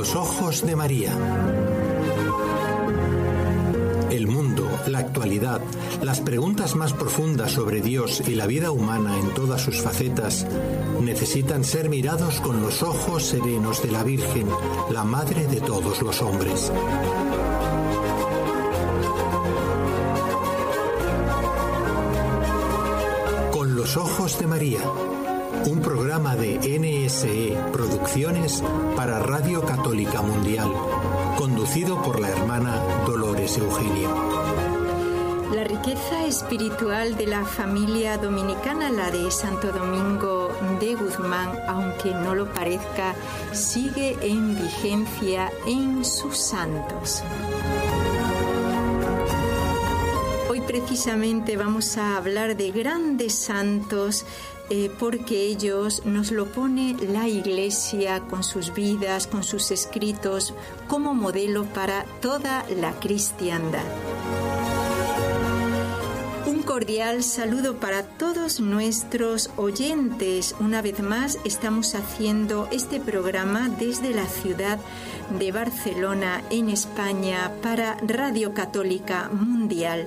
los ojos de María. El mundo, la actualidad, las preguntas más profundas sobre Dios y la vida humana en todas sus facetas necesitan ser mirados con los ojos serenos de la Virgen, la Madre de todos los hombres. Con los ojos de María, un programa de NSE Producciones para Radio Católica Mundial, conducido por la hermana Dolores Eugenia. La riqueza espiritual de la familia dominicana, la de Santo Domingo de Guzmán, aunque no lo parezca, sigue en vigencia en sus santos. Hoy precisamente vamos a hablar de grandes santos, porque ellos nos lo pone la Iglesia con sus vidas, con sus escritos, como modelo para toda la cristiandad. Un cordial saludo para todos nuestros oyentes. Una vez más estamos haciendo este programa desde la ciudad de Barcelona, en España, para Radio Católica Mundial.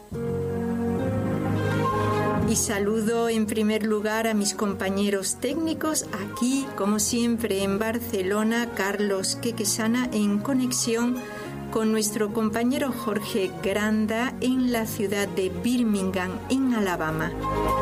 Y saludo en primer lugar a mis compañeros técnicos aquí, como siempre, en Barcelona, Carlos Quequesana, en conexión con nuestro compañero Jorge Granda en la ciudad de Birmingham, en Alabama.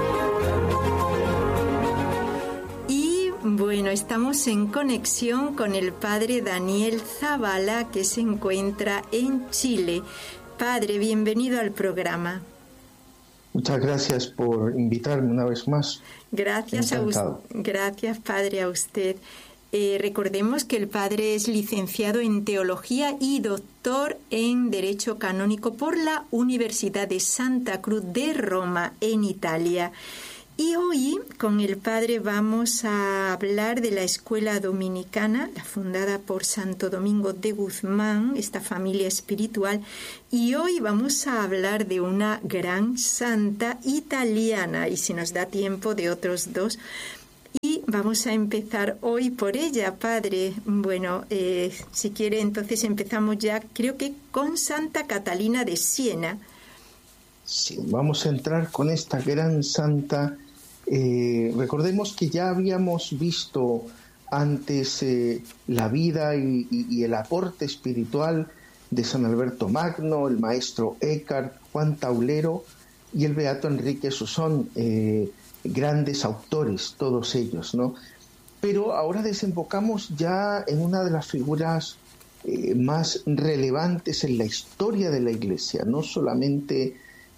Y bueno, estamos en conexión con el padre Daniel Zavala, que se encuentra en Chile. Padre, bienvenido al programa. Muchas gracias por invitarme una vez más. Gracias a usted. Gracias, padre, a usted. Recordemos que el padre es licenciado en Teología y doctor en Derecho Canónico por la Universidad de Santa Cruz de Roma, en Italia. Y hoy con el padre vamos a hablar de la escuela dominicana, la fundada por Santo Domingo de Guzmán, esta familia espiritual. Y hoy vamos a hablar de una gran santa italiana, y si nos da tiempo, de otros dos. Y vamos a empezar hoy por ella, padre. Bueno, si quiere, entonces empezamos ya, creo que con Santa Catalina de Siena. Sí, vamos a entrar con esta gran santa. Recordemos que ya habíamos visto antes la vida y el aporte espiritual de San Alberto Magno, el maestro Eckhart, Juan Taulero y el beato Enrique Susón, grandes autores, todos ellos, ¿no? Pero ahora desembocamos ya en una de las figuras más relevantes en la historia de la Iglesia, no solamente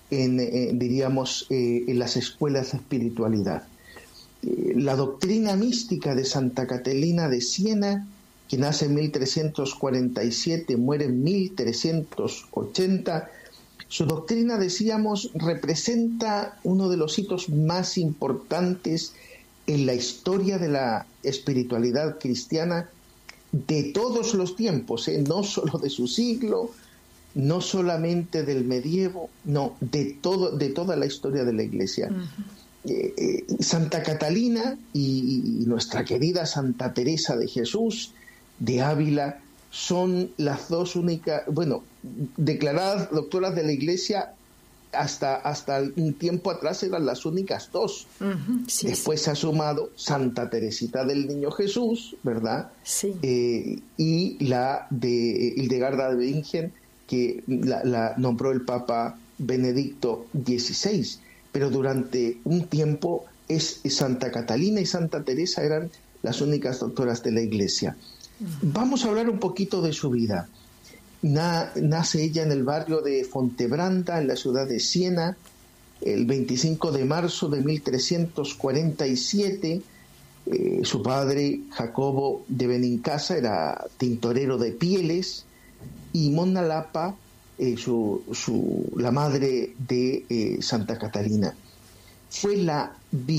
en las escuelas de espiritualidad. La doctrina mística de Santa Catalina de Siena, que nace en 1347, muere en 1380, su doctrina, decíamos, representa uno de los hitos más importantes en la historia de la espiritualidad cristiana de todos los tiempos, no solo de su siglo, no solamente del medievo, no, de toda la historia de la Iglesia. Uh-huh. Santa Catalina y nuestra querida Santa Teresa de Jesús de Ávila son las dos únicas, declaradas doctoras de la Iglesia. Hasta un tiempo atrás eran las únicas dos. Uh-huh, sí, después se ha sumado Santa Teresita del Niño Jesús, ¿verdad? Sí. Y la de Hildegarda de Bingen, que la nombró el Papa Benedicto XVI, pero durante un tiempo Santa Catalina y Santa Teresa eran las únicas doctoras de la Iglesia. Vamos a hablar un poquito de su vida. Nace ella en el barrio de Fontebranda, en la ciudad de Siena, el 25 de marzo de 1347. Su padre, Jacobo de Benincasa, era tintorero de pieles, y Monna Lapa, la madre de Santa Catalina. Fue la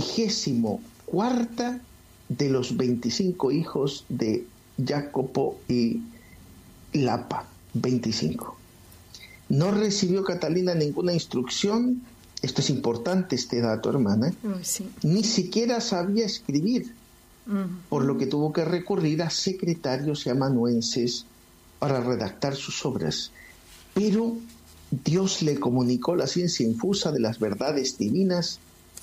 24ª de los 25 hijos de Jacopo y Lapa, 25. No recibió Catalina ninguna instrucción, esto es importante, este dato, hermana, sí. Ni siquiera sabía escribir, por lo que tuvo que recurrir a secretarios y amanuenses para redactar sus obras. Pero Dios le comunicó la ciencia infusa de las verdades divinas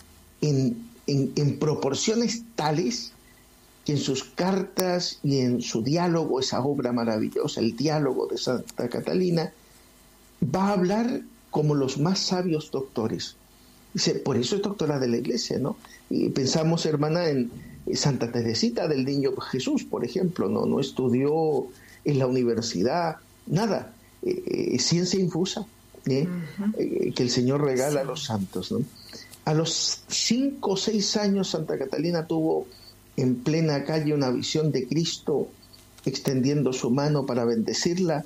en proporciones tales que en sus cartas y en su diálogo, esa obra maravillosa, el diálogo de Santa Catalina, va a hablar como los más sabios doctores. Dice, por eso es doctora de la Iglesia, ¿no? Y pensamos, hermana, en Santa Teresita del Niño Jesús, por ejemplo, no estudió en la universidad, nada, ciencia infusa, que el Señor regala a los santos, ¿no? A los 5 o 6 años Santa Catalina tuvo en plena calle una visión de Cristo extendiendo su mano para bendecirla,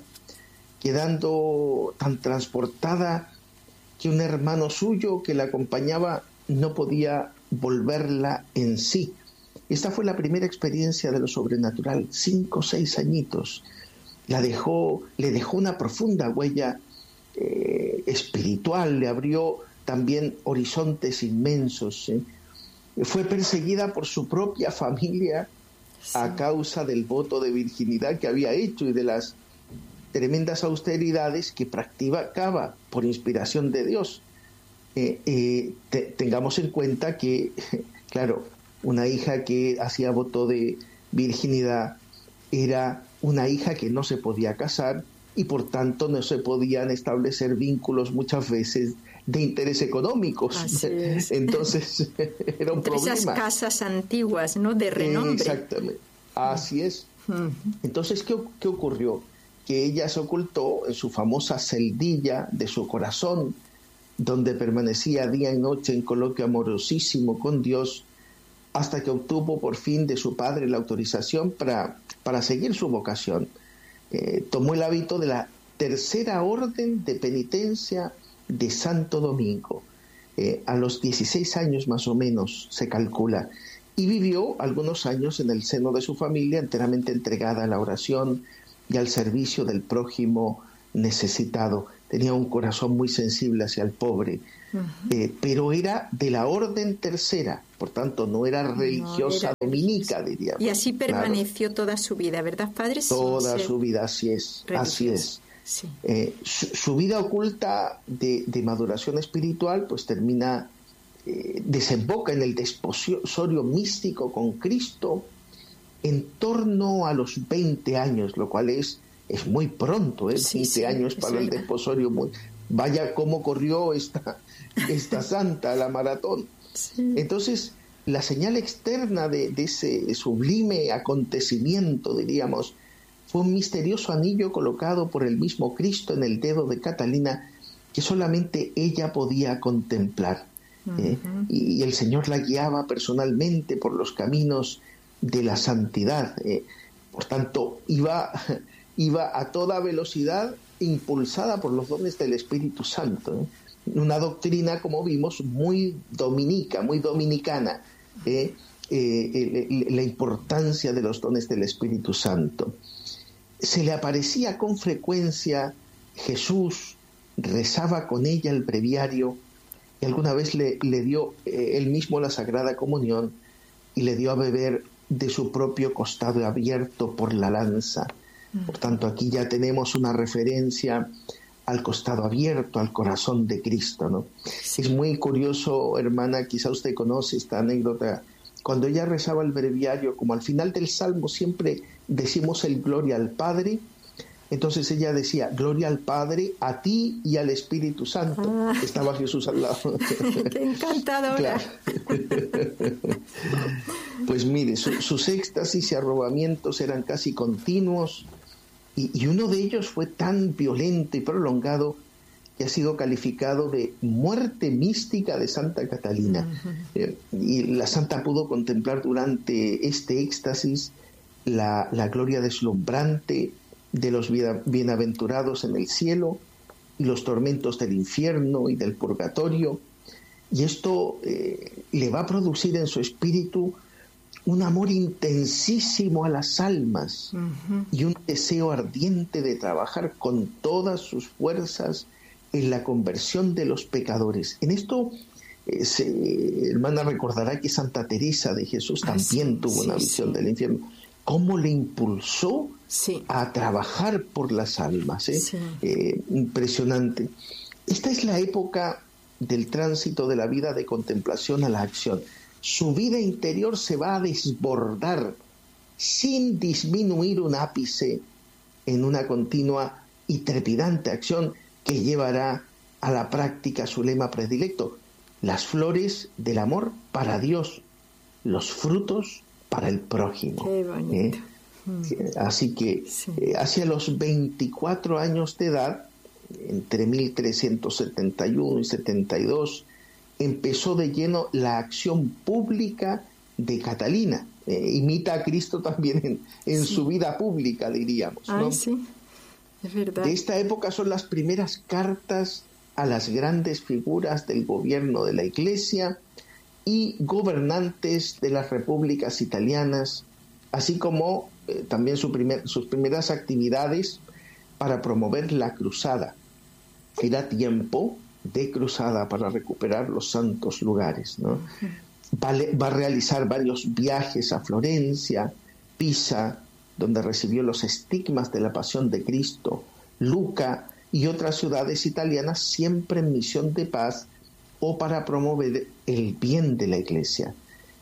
quedando tan transportada que un hermano suyo que la acompañaba no podía volverla en sí. Esta fue la primera experiencia de lo sobrenatural, 5 o 6 añitos. Le dejó una profunda huella espiritual, le abrió también horizontes inmensos. Fue perseguida por su propia familia a causa del voto de virginidad que había hecho y de las tremendas austeridades que practicaba por inspiración de Dios. Tengamos en cuenta que, claro, una hija que hacía voto de virginidad era una hija que no se podía casar y por tanto no se podían establecer vínculos muchas veces de interés económicos. Entonces era un problema. Esas casas antiguas, ¿no? De renombre. Exactamente. Así es. Entonces, ¿qué ocurrió? Que ella se ocultó en su famosa celdilla de su corazón, donde permanecía día y noche en coloquio amorosísimo con Dios, hasta que obtuvo por fin de su padre la autorización para seguir su vocación. Tomó el hábito de la tercera orden de penitencia de Santo Domingo, a los 16 años más o menos se calcula, y vivió algunos años en el seno de su familia enteramente entregada a la oración y al servicio del prójimo necesitado. Tenía un corazón muy sensible hacia el pobre, pero era de la orden tercera, por tanto no era religiosa dominica, diríamos. Y así permaneció toda su vida, ¿verdad, padre? Toda su vida, así es, así es. Sí. Su vida oculta de maduración espiritual pues termina, desemboca en el desposorio místico con Cristo en torno a los 20 años, lo cual es muy pronto, 20 años para el desposorio. Vaya cómo corrió esta santa la maratón. Sí. Entonces, la señal externa de ese sublime acontecimiento, diríamos, fue un misterioso anillo colocado por el mismo Cristo en el dedo de Catalina que solamente ella podía contemplar. Y el Señor la guiaba personalmente por los caminos de la santidad. Por tanto, iba a toda velocidad impulsada por los dones del Espíritu Santo. Una doctrina, como vimos, muy dominica, muy dominicana. La importancia de los dones del Espíritu Santo. Se le aparecía con frecuencia Jesús, rezaba con ella el breviario y alguna vez le dio él mismo la Sagrada Comunión y le dio a beber de su propio costado abierto por la lanza. Por tanto, aquí ya tenemos una referencia al costado abierto, al corazón de Cristo, ¿no? Sí. Es muy curioso, hermana, quizá usted conoce esta anécdota. Cuando ella rezaba el breviario, como al final del Salmo siempre decimos el Gloria al Padre, entonces ella decía, Gloria al Padre, a ti y al Espíritu Santo. Estaba Jesús al lado. ¡Qué encantadora! Pues mire, sus éxtasis y arrobamientos eran casi continuos, y uno de ellos fue tan violento y prolongado que ha sido calificado de muerte mística de Santa Catalina. Y la santa pudo contemplar durante este éxtasis la gloria deslumbrante de los bienaventurados en el cielo y los tormentos del infierno y del purgatorio. Y esto le va a producir en su espíritu un amor intensísimo a las almas y un deseo ardiente de trabajar con todas sus fuerzas en la conversión de los pecadores. En esto Hermana recordará que Santa Teresa de Jesús también tuvo una visión del infierno. ¿Cómo le impulsó a trabajar por las almas? Impresionante. Esta es la época del tránsito de la vida de contemplación a la acción. Su vida interior se va a desbordar sin disminuir un ápice en una continua y trepidante acción que llevará a la práctica su lema predilecto: las flores del amor para Dios, los frutos para el prójimo. Qué bonito. Así que hacia los 24 años de edad, entre 1371 y 72, empezó de lleno la acción pública de Catalina. Imita a Cristo también en su vida pública, diríamos, ¿no? Sí, es verdad. De esta época son las primeras cartas a las grandes figuras del gobierno de la Iglesia y gobernantes de las repúblicas italianas, así como también sus primeras actividades para promover la cruzada. Era tiempo de cruzada para recuperar los santos lugares, ¿no? Va a realizar varios viajes a Florencia, Pisa, donde recibió los estigmas de la pasión de Cristo, Lucca y otras ciudades italianas, siempre en misión de paz o para promover el bien de la Iglesia.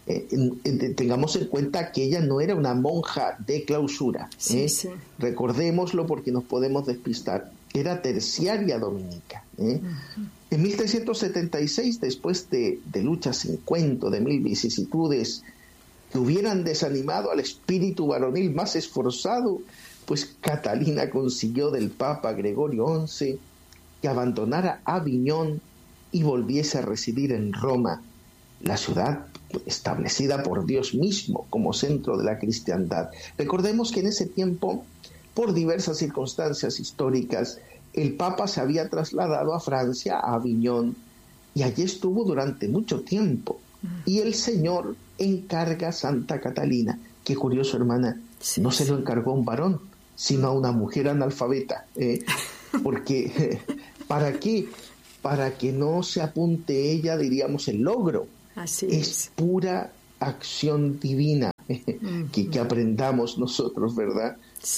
Tengamos en cuenta que ella no era una monja de clausura. Recordémoslo porque nos podemos despistar. Era terciaria dominica. En 1376, después de luchas sin cuento, de 1000 vicisitudes que hubieran desanimado al espíritu varonil más esforzado, pues Catalina consiguió del Papa Gregorio XI que abandonara Aviñón y volviese a residir en Roma, la ciudad establecida por Dios mismo como centro de la cristiandad. Recordemos que en ese tiempo, por diversas circunstancias históricas, el Papa se había trasladado a Francia, a Aviñón, y allí estuvo durante mucho tiempo. Y el Señor encarga a Santa Catalina. Qué curioso, hermana, no se lo encargó a un varón, sino a una mujer analfabeta. Porque, ¿para qué? Para que no se apunte ella, diríamos, el logro. Así es pura acción divina que aprendamos nosotros, ¿verdad?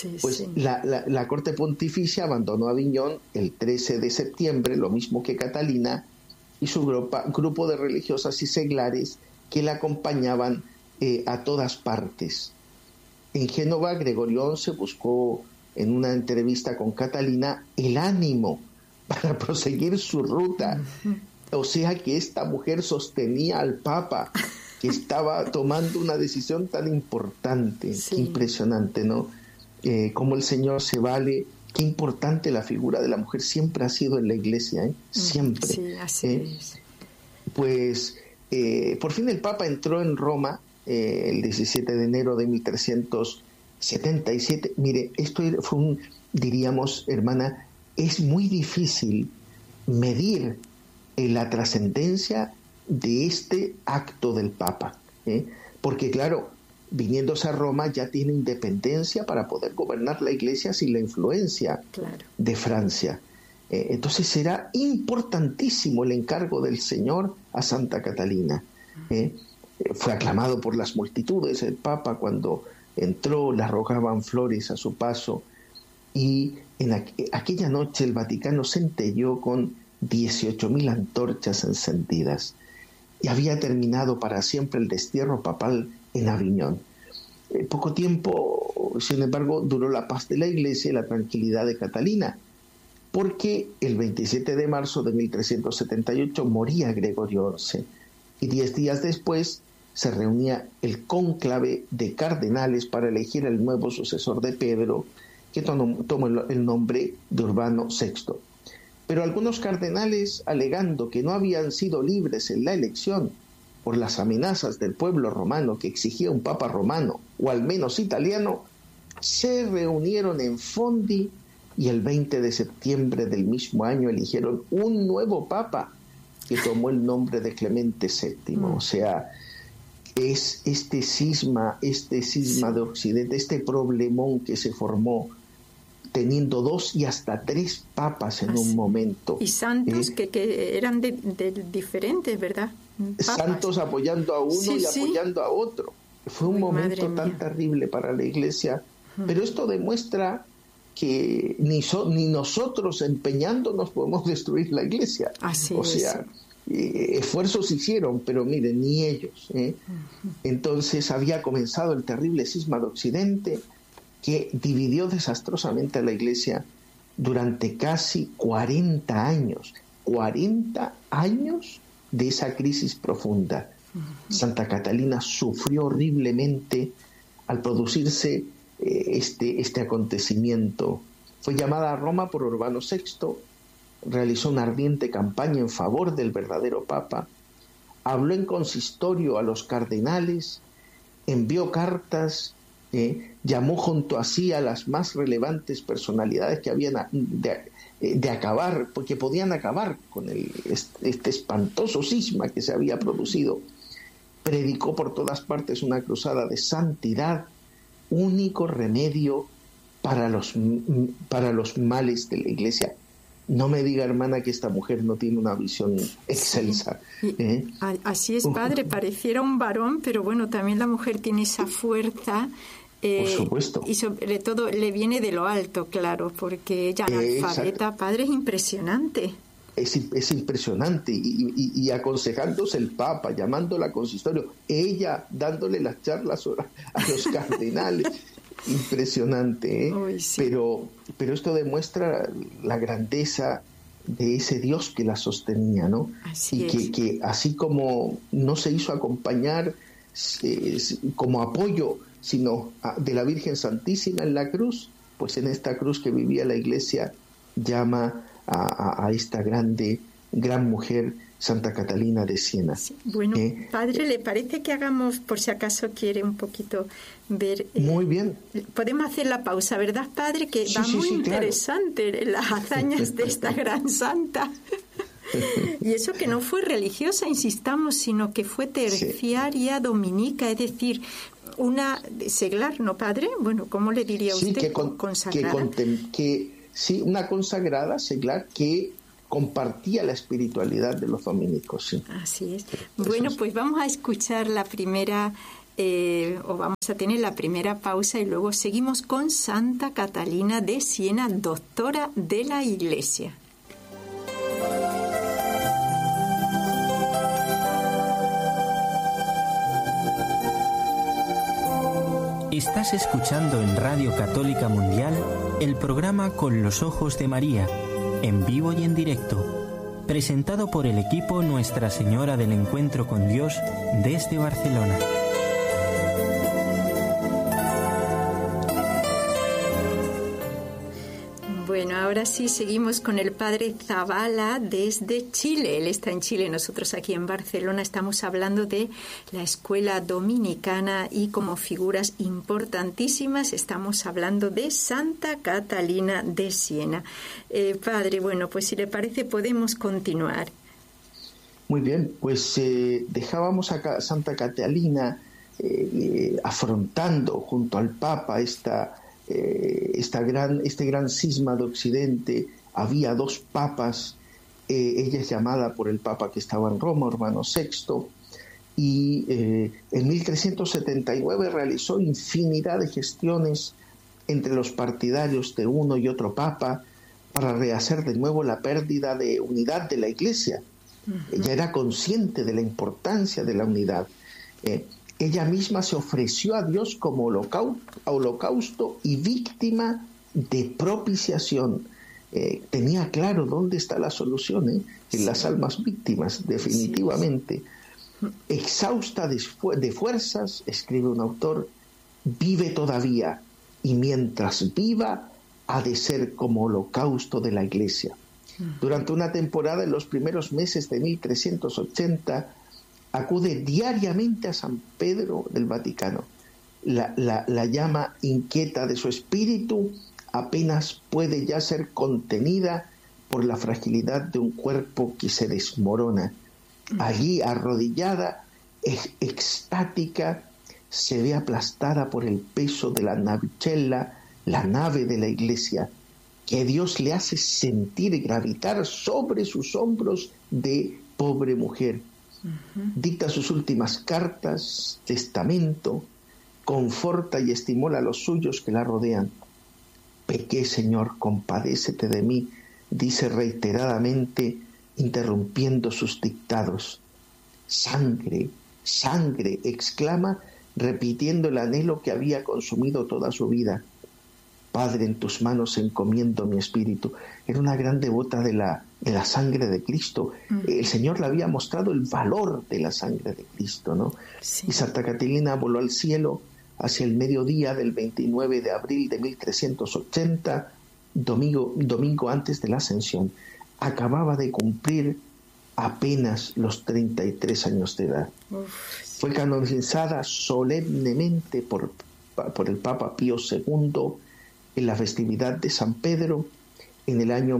La corte pontificia abandonó Aviñón el 13 de septiembre, lo mismo que Catalina y su grupo de religiosas y seglares que la acompañaban a todas partes. En Génova, Gregorio XI buscó en una entrevista con Catalina el ánimo para proseguir su ruta. O sea que esta mujer sostenía al Papa, que estaba tomando una decisión tan importante. Qué impresionante, ¿no? Cómo el Señor se vale. Qué importante la figura de la mujer siempre ha sido en la Iglesia, siempre. Sí, así es. Pues por fin el Papa entró en Roma el 17 de enero de 1377. Mire, esto fue diríamos, hermana, es muy difícil medir la trascendencia de este acto del Papa, porque claro, viniéndose a Roma ya tiene independencia para poder gobernar la Iglesia sin la influencia de Francia. Entonces será importantísimo el encargo del Señor a Santa Catalina. Fue aclamado por las multitudes. El Papa, cuando entró, le arrojaban flores a su paso, y en aquella noche el Vaticano se entelló con 18.000 antorchas encendidas, y había terminado para siempre el destierro papal en Aviñón. Poco tiempo, sin embargo, duró la paz de la Iglesia y la tranquilidad de Catalina, porque el 27 de marzo de 1378 moría Gregorio XI, y 10 días después se reunía el cónclave de cardenales para elegir el nuevo sucesor de Pedro, que tomó el nombre de Urbano VI. Pero algunos cardenales, alegando que no habían sido libres en la elección por las amenazas del pueblo romano que exigía un papa romano, o al menos italiano, se reunieron en Fondi y el 20 de septiembre del mismo año eligieron un nuevo papa que tomó el nombre de Clemente VII. O sea, es este cisma de Occidente, este problemón que se formó teniendo 2 y hasta 3 papas en un momento. Y santos que eran de diferentes, ¿verdad? Papas. Santos apoyando a uno y apoyando a otro. Fue un momento tan terrible para la Iglesia, pero esto demuestra que ni nosotros empeñándonos podemos destruir la Iglesia. Esfuerzos hicieron, pero miren, ni ellos. Entonces había comenzado el terrible cisma de Occidente, que dividió desastrosamente a la Iglesia durante casi 40 años. 40 años de esa crisis profunda. Santa Catalina sufrió horriblemente al producirse este acontecimiento. Fue llamada a Roma por Urbano VI, realizó una ardiente campaña en favor del verdadero Papa, habló en consistorio a los cardenales, envió cartas, llamó junto a sí a las más relevantes personalidades que habían de acabar, porque podían acabar con este espantoso cisma que se había producido. Predicó por todas partes una cruzada de santidad, único remedio para los males de la Iglesia. No me diga, hermana, que esta mujer no tiene una visión excelsa. Así es, padre, pareciera un varón, pero bueno, también la mujer tiene esa fuerza. Por supuesto. Y sobre todo le viene de lo alto, claro, porque ella analfabeta, padre, es impresionante. Es impresionante, y aconsejándose el Papa, llamándola a consistorio, ella dándole las charlas a los cardenales. Impresionante, Uy, sí. Pero esto demuestra la grandeza de ese Dios que la sostenía, ¿no? Que así como no se hizo acompañar como apoyo, sino de la Virgen Santísima en la cruz, pues en esta cruz que vivía la Iglesia llama a esta gran mujer, Santa Catalina de Siena. Sí. Bueno, padre, ¿le parece que hagamos, por si acaso quiere un poquito ver? Muy bien. Podemos hacer la pausa, ¿verdad, padre? Que va muy interesante, claro, las hazañas de esta gran santa. Y eso que no fue religiosa, insistamos, sino que fue terciaria dominica, es decir, una seglar, ¿no, padre? Bueno, ¿cómo le diría usted? Consagrada. Sí, una consagrada seglar que compartía la espiritualidad de los dominicos. Sí. Así es. Bueno, pues vamos a escuchar la primera, o vamos a tener la primera pausa y luego seguimos con Santa Catalina de Siena, doctora de la Iglesia. Estás escuchando en Radio Católica Mundial el programa Con los Ojos de María, en vivo y en directo, presentado por el equipo Nuestra Señora del Encuentro con Dios desde Barcelona. Bueno, ahora sí seguimos con el padre Zavala desde Chile. Él está en Chile, nosotros aquí en Barcelona estamos hablando de la escuela dominicana y como figuras importantísimas estamos hablando de Santa Catalina de Siena. Padre, bueno, pues si le parece podemos continuar. Muy bien, pues dejábamos a Santa Catalina afrontando junto al Papa este gran cisma de Occidente. Había 2 papas, ella es llamada por el Papa que estaba en Roma, Urbano VI, y en 1379 realizó infinidad de gestiones entre los partidarios de uno y otro Papa para rehacer de nuevo la pérdida de unidad de la Iglesia. Ella era consciente de la importancia de la unidad. Ella misma se ofreció a Dios como holocausto y víctima de propiciación. Tenía claro dónde está la solución, en las almas víctimas, definitivamente. Exhausta de fuerzas, escribe un autor, vive todavía, y mientras viva, ha de ser como holocausto de la Iglesia. Durante una temporada, en los primeros meses de 1380, acude diariamente a San Pedro del Vaticano. La llama inquieta de su espíritu apenas puede ya ser contenida por la fragilidad de un cuerpo que se desmorona. Allí, arrodillada, extática, se ve aplastada por el peso de la navicella, la nave de la Iglesia, que Dios le hace sentir gravitar sobre sus hombros de pobre mujer. Dicta sus últimas cartas, testamento, conforta y estimula a los suyos que la rodean. Pequé, Señor, compadécete de mí, dice reiteradamente, interrumpiendo sus dictados. Sangre, sangre, exclama, repitiendo el anhelo que había consumido toda su vida. Padre, en tus manos encomiendo mi espíritu. Era una gran devota de la sangre de Cristo. El Señor le había mostrado el valor de la sangre de Cristo, ¿no? Sí. Y Santa Catalina voló al cielo hacia el mediodía del 29 de abril de 1380, domingo antes de la Ascensión. Acababa de cumplir apenas los 33 años de edad. Fue canonizada solemnemente por el Papa Pío II en la festividad de San Pedro en el año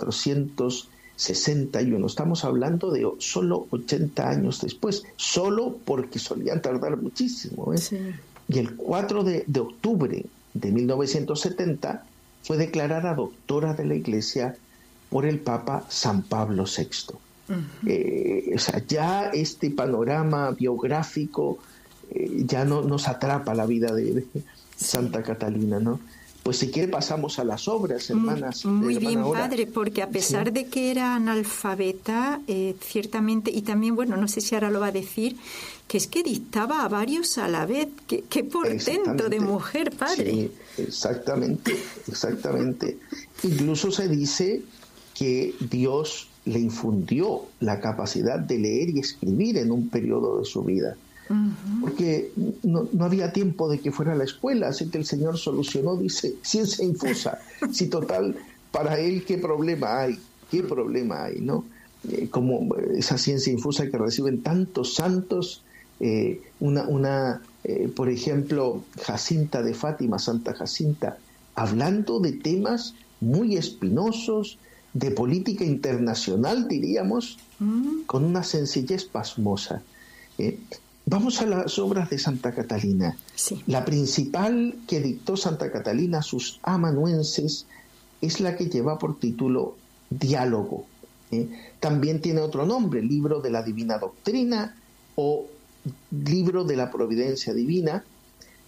1461. Estamos hablando de solo 80 años después, solo porque solían tardar muchísimo, ¿eh? Sí. Y el 4 de octubre de 1970 fue declarada doctora de la Iglesia por el Papa San Pablo VI. O sea, ya este panorama biográfico ya no nos atrapa la vida de Santa Catalina, ¿no? Pues si quiere pasamos a las obras, hermanas. Muy bien, padre, porque a pesar de que era analfabeta, ciertamente, y también, bueno, no sé si ahora lo va a decir, que es que dictaba a varios a la vez. ¡Qué portento de mujer, padre! Sí, exactamente. Incluso se dice que Dios le infundió la capacidad de leer y escribir en un periodo de su vida. Porque no había tiempo de que fuera a la escuela, así que el Señor solucionó, dice, ciencia infusa. Si total, para él, ¿qué problema hay, no? Como esa ciencia infusa que reciben tantos santos, por ejemplo, Jacinta de Fátima, Santa Jacinta, hablando de temas muy espinosos, de política internacional, diríamos, con una sencillez pasmosa. Vamos a las obras de Santa Catalina. Sí. La principal que dictó Santa Catalina a sus amanuenses es la que lleva por título Diálogo. También tiene otro nombre, Libro de la Divina Doctrina o Libro de la Providencia Divina,